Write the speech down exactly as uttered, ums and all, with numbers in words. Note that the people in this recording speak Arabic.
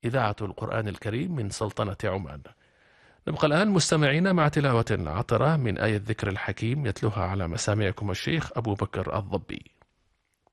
إذاعة القرآن الكريم من سلطنة عمان. نبقى الآن مستمعين مع تلاوة عطرة من آية ذكر الحكيم يتلوها على مسامعكم الشيخ أبو بكر الضبي.